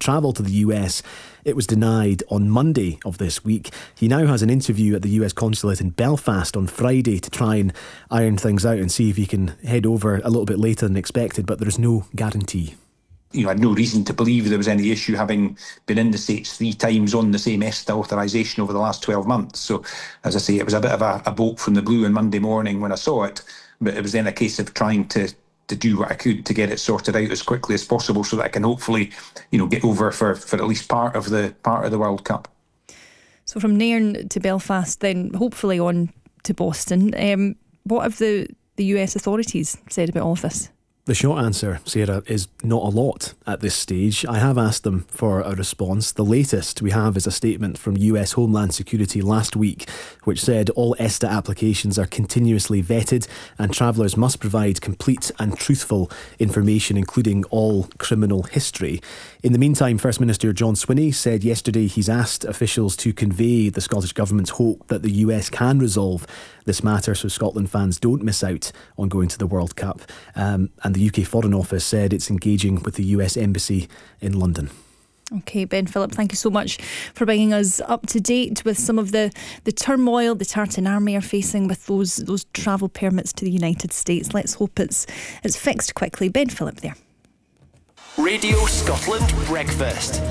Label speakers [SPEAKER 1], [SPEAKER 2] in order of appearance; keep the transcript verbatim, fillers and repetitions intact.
[SPEAKER 1] travel to the U S. It was denied on Monday of this week. He now has an interview at the U S consulate in Belfast on Friday to try and iron things out and see if he can head over a little bit later than expected, but there is no guarantee.
[SPEAKER 2] You know, I had no reason to believe there was any issue, having been in the States three times on the same ESTA authorisation over the last twelve months. So, as I say, it was a bit of a, a bolt from the blue on Monday morning when I saw it, but it was then a case of trying to to do what I could to get it sorted out as quickly as possible so that I can hopefully, you know, get over for, for at least part of the part of the World Cup.
[SPEAKER 3] So from Nairn to Belfast, then hopefully on to Boston. Um, what have the, the U S authorities said about all of this?
[SPEAKER 1] The short answer, Sarah, is not a lot at this stage. I have asked them for a response. The latest we have is a statement from U S Homeland Security last week, which said all ESTA applications are continuously vetted and travellers must provide complete and truthful information, including all criminal history. In the meantime, First Minister John Swinney said yesterday he's asked officials to convey the Scottish Government's hope that the U S can resolve this matter so Scotland fans don't miss out on going to the World Cup. Um, and the U K Foreign Office said it's engaging with the U S Embassy in London.
[SPEAKER 3] OK, Ben Phillip, thank you so much for bringing us up to date with some of the, the turmoil the Tartan Army are facing with those those travel permits to the United States. Let's hope it's it's fixed quickly. Ben Phillip there.
[SPEAKER 4] Radio Scotland Breakfast.